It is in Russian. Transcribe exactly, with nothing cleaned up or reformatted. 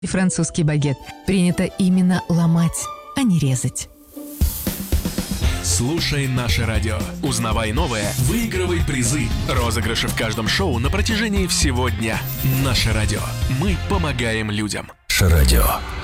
И французский багет принято именно ломать, а не резать. Слушай наше радио. Узнавай новое, выигрывай призы. Розыгрыши в каждом шоу на протяжении всего дня. Наше радио. Мы помогаем людям. Наше радио.